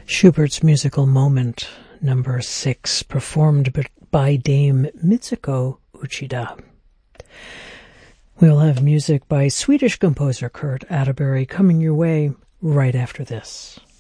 Schubert's Musical Moment, number 6, performed by Dame Mitsuko Uchida. We'll have music by Swedish composer Kurt Atterbury coming your way right after this.